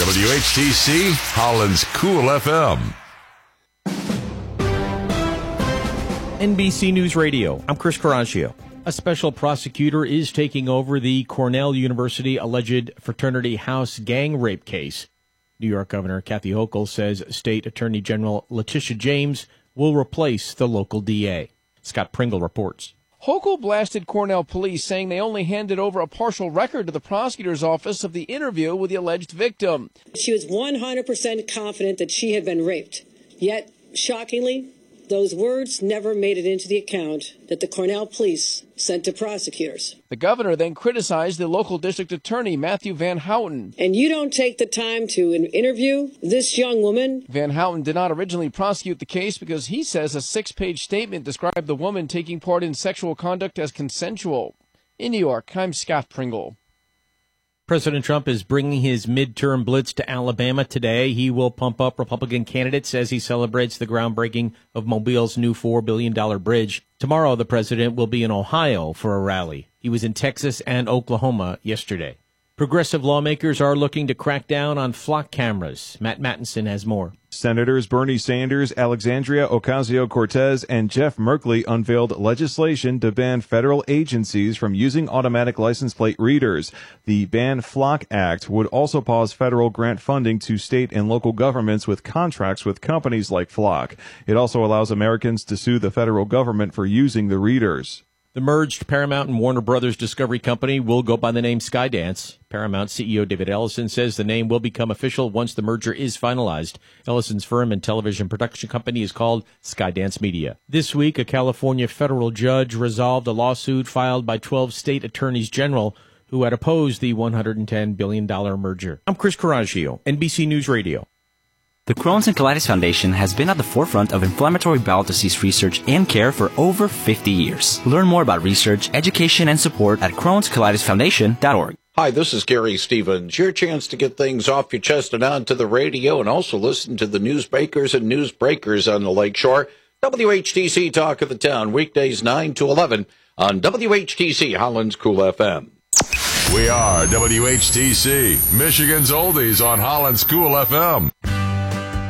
WHTC, Holland's Cool FM. NBC News Radio, I'm Chris Caraccio. A special prosecutor is taking over the Cornell University alleged fraternity house gang rape case. New York Governor Kathy Hochul says State Attorney General Letitia James will replace the local DA. Scott Pringle reports. Hochul blasted Cornell police, saying they only handed over a partial record to the prosecutor's office of the interview with the alleged victim. She was 100% confident that she had been raped. Yet, shockingly, those words never made it into the account that the Cornell police sent to prosecutors. The governor then criticized the local district attorney, Matthew Van Houten. And you don't take the time to interview this young woman? Van Houten did not originally prosecute the case because he says a 6-page statement described the woman taking part in sexual conduct as consensual. In New York, I'm Scott Pringle. President Trump is bringing his midterm blitz to Alabama today. He will pump up Republican candidates as he celebrates the groundbreaking of Mobile's new $4 billion bridge. Tomorrow, the president will be in Ohio for a rally. He was in Texas and Oklahoma yesterday. Progressive lawmakers are looking to crack down on flock cameras. Matt Mattinson has more. Senators Bernie Sanders, Alexandria Ocasio-Cortez, and Jeff Merkley unveiled legislation to ban federal agencies from using automatic license plate readers. The Ban Flock Act would also pause federal grant funding to state and local governments with contracts with companies like Flock. It also allows Americans to sue the federal government for using the readers. The merged Paramount and Warner Brothers Discovery Company will go by the name Skydance. Paramount CEO David Ellison says the name will become official once the merger is finalized. Ellison's firm and television production company is called Skydance Media. This week, a California federal judge resolved a lawsuit filed by 12 state attorneys general who had opposed the $110 billion merger. I'm Chris Caraccio, NBC News Radio. The Crohn's and Colitis Foundation has been at the forefront of inflammatory bowel disease research and care for over 50 years. Learn more about research, education, and support at Crohn'sColitisFoundation.org. Hi, this is Gary Stevens. Your chance to get things off your chest and onto the radio, and also listen to the newsmakers and newsbreakers on the Lakeshore. WHTC Talk of the Town, weekdays 9 to 11 on WHTC Holland's Cool FM. We are WHTC, Michigan's Oldies on Holland's Cool FM.